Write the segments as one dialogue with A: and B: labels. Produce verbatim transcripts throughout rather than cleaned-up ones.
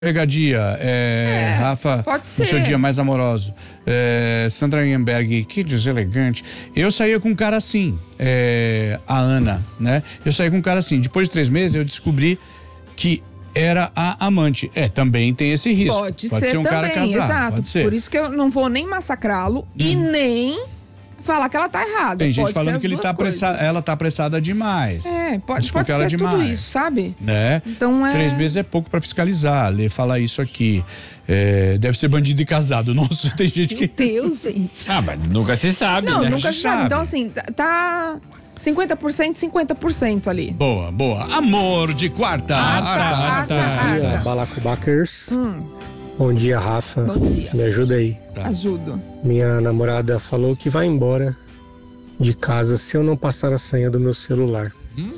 A: Pegadinha, é,
B: É,
A: Rafa,
B: pode
A: o
B: ser.
A: seu dia mais amoroso. É, Sandra Ienberg, que deselegante. Eu saía com um cara assim, é, a Ana, né? Eu saía com um cara assim. Depois de três meses, eu descobri que era a amante. É, também tem esse risco.
B: Pode,
A: pode
B: ser,
A: ser um
B: também,
A: cara casado.
B: exato.
A: Pode ser.
B: Por isso que eu não vou nem massacrá-lo hum. e nem falar que ela tá errada.
A: Tem gente
B: pode
A: falando que ele tá apressado, ela tá apressada demais.
B: É, pode, pode
A: ela
B: ser
A: demais,
B: tudo isso, sabe?
A: Né?
B: Então é...
A: Três meses é pouco pra fiscalizar. Lê falar isso aqui. É, deve ser bandido e casado. Nossa, tem gente que...
B: Meu Deus, gente.
C: Ah, mas nunca se sabe,
B: Não,
C: né?
B: nunca se sabe.
A: sabe.
B: Então assim, tá cinquenta por cento, cinquenta por cento ali.
A: Boa, boa. Amor de quarta.
B: Arta,
A: Arta,
B: arta, arta.
D: dia, Balacubakers.
B: Hum,
D: Bom dia, Rafa.
B: Bom dia.
D: Me ajuda aí.
A: Tá.
B: ajudo.
D: Minha namorada falou que vai embora de casa se eu não passar a senha do meu celular.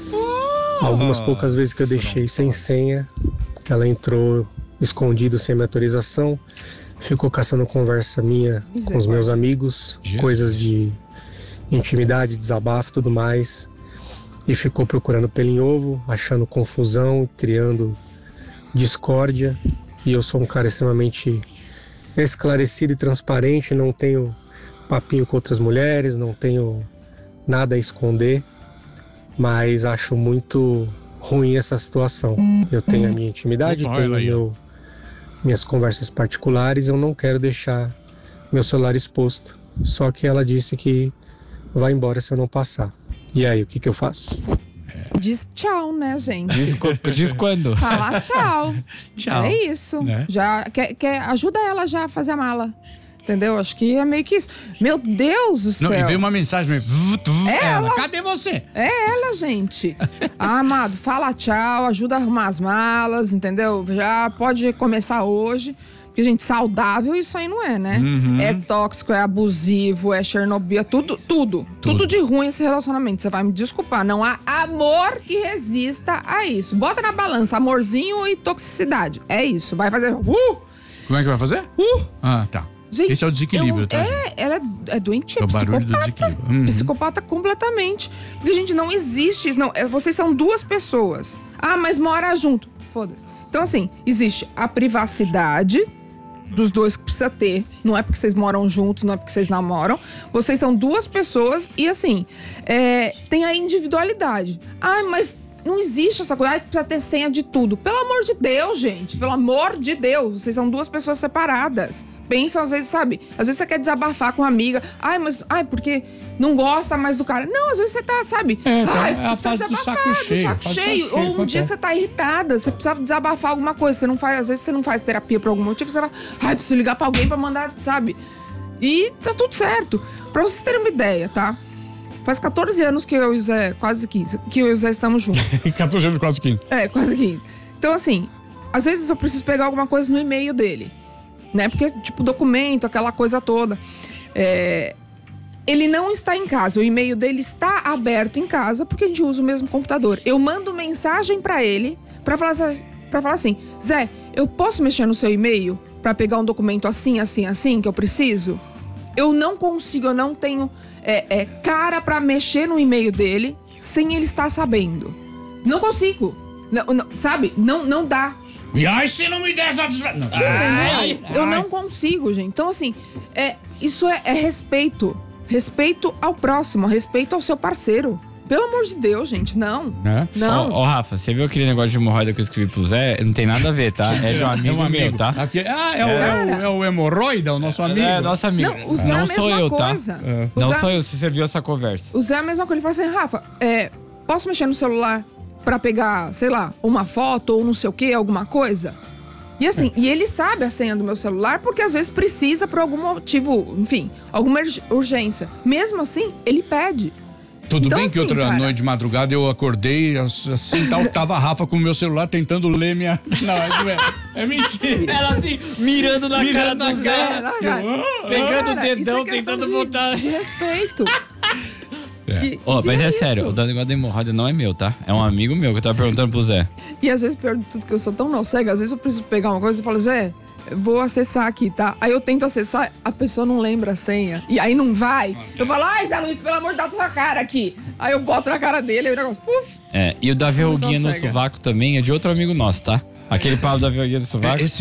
D: Algumas poucas vezes que eu deixei sem senha, ela entrou escondido sem minha autorização, ficou caçando conversa minha com os meus amigos,
A: Jesus.
D: coisas de intimidade, desabafo e tudo mais, e ficou procurando pelo em ovo, achando confusão, criando discórdia. E eu sou um cara extremamente esclarecido e transparente, não tenho papinho com outras mulheres, não tenho nada a esconder, mas acho muito ruim essa situação. Eu tenho a minha intimidade,
A: Opa,
D: tenho
A: olha aí, ó.
D: meu, minhas conversas particulares, eu não quero deixar meu celular exposto. Só que ela disse que vai embora se eu não passar. E aí, o que que eu faço?
B: Diz tchau, né, gente?
C: Diz, diz quando?
B: Fala tchau.
A: Tchau.
B: É isso.
A: Né?
B: Já quer, quer, ajuda ela já a fazer a mala. Entendeu? Acho que é meio que isso. Meu Deus do céu.
A: Não, e veio uma mensagem mesmo.
B: É
A: ela.
B: ela.
A: Cadê você?
B: É ela, gente. Ah, amado, fala tchau, ajuda a arrumar as malas, entendeu? Já pode começar hoje. Porque, gente, saudável isso aí não é, né?
A: Uhum.
B: É tóxico, é abusivo, é Chernobyl, é tudo, tudo, tudo. Tudo de ruim esse relacionamento. Você vai me desculpar. Não há amor que resista a isso. Bota na balança amorzinho e toxicidade. É isso. Vai fazer. Uh!
A: Como é que vai fazer?
B: Uh!
A: Ah, tá.
B: Gente,
A: Esse é o desequilíbrio,
B: eu,
A: tá,
B: é,
A: gente?
B: ela é, é doentia,
A: É o barulho do
B: psicopata.
A: desequilíbrio. Uhum.
B: Psicopata completamente. Porque, gente, não existe isso. Não, é, vocês são duas pessoas. Ah, mas mora junto. Foda-se. Então, assim, existe a privacidade dos dois que precisa ter. Não é porque vocês moram juntos, não é porque vocês namoram. Vocês são duas pessoas e, assim, é, tem a individualidade. Ah, mas não existe essa coisa. Ah, precisa ter senha de tudo. Pelo amor de Deus, gente. Pelo amor de Deus. Vocês são duas pessoas separadas. Pensam, às vezes, sabe? Às vezes você quer desabafar com uma amiga. Ai, mas... Ai, porque não gosta mais do cara. Não, às vezes você tá, sabe?
A: É, tá,
B: ai,
A: é a
B: você
A: fase
B: precisa
A: do saco
B: desabafar,
A: cheio,
B: do saco
A: fase do
B: cheio.
A: saco cheio,
B: Ou um dia que
A: acontece.
B: você tá irritada, você precisa desabafar alguma coisa. Você não faz... Às vezes você não faz terapia por algum motivo. Você vai... Ai, preciso ligar pra alguém pra mandar, sabe? E tá tudo certo. Pra vocês terem uma ideia, tá? Faz quatorze anos que eu e o Zé... Quase quinze. Que eu e o Zé estamos juntos.
A: quatorze anos, quase quinze.
B: É, quase quinze. Então, assim, às vezes eu preciso pegar alguma coisa no e-mail dele, né? Porque, tipo, documento, aquela coisa toda. É... Ele não está em casa, o e-mail dele está aberto em casa porque a gente usa o mesmo computador. Eu mando mensagem pra ele pra falar, pra falar assim: Zé, eu posso mexer no seu e-mail pra pegar um documento assim, assim, assim, que eu preciso? Eu não consigo, eu não tenho é, é, cara pra mexer no e-mail dele sem ele estar sabendo. Não consigo. Não, não, sabe? Não, não dá.
A: E ai, se não me der essa... Não.
B: Você entendeu? Eu não consigo, gente. Então, assim, é, isso é, é respeito. Respeito ao próximo, respeito ao seu parceiro. Pelo amor de Deus, gente, não.
A: Né?
B: Não.
C: Ó, ó, Rafa, você viu aquele negócio de hemorroida que eu escrevi pro Zé? Não tem nada a ver, tá? É de um amigo,
A: É um amigo
C: meu, tá?
A: Aqui- ah, é, o, é, o, é o hemorroida, o nosso amigo?
C: É, nosso amigo.
B: Não, o Zé é a
C: Não sou
B: mesma
C: eu,
B: coisa.
C: tá?
A: É.
B: O
C: Não
B: Zé-
C: sou eu, se você viu essa conversa.
B: O Zé é a mesma coisa. Ele fala assim: Rafa, é, posso mexer no celular pra pegar, sei lá, uma foto ou não sei o que, alguma coisa? E assim, e ele sabe a senha do meu celular porque às vezes precisa por algum motivo, enfim, alguma urgência. Mesmo assim, ele pede.
A: Tudo
B: Então,
A: bem que
B: assim,
A: outra
B: cara-
A: noite de madrugada eu acordei, assim, tal, tava a Rafa com o meu celular tentando ler minha... Não, isso é, é mentira.
C: Ela assim, mirando na
A: Mirando
C: cara
A: na
C: do
A: cara.
C: Zé.
B: Cara,
C: Pegando o
B: cara,
C: dedão,
B: isso é questão
C: tentando
B: de-
C: botar-
B: De respeito.
A: É.
B: E,
C: Ó,
B: e
C: mas é,
B: isso.
C: sério, o negócio da hemorroida não é meu, tá? É um amigo meu que eu tava perguntando pro Zé.
B: E às vezes, pior de tudo, que eu sou tão não cega, às vezes eu preciso pegar uma coisa e falo: Zé, eu vou acessar aqui, tá? Aí eu tento acessar, a pessoa não lembra a senha. E aí não vai. Eu falo: ai, Zé Luiz, pelo amor de Deus, dá tua cara aqui. Aí eu boto na cara dele, aí o negócio, puf.
C: É, e o da
B: Sou muito
C: verruguinha no
B: cega.
C: sovaco também é de outro amigo nosso, tá? Aquele pau da avião do sovaco?
A: Esse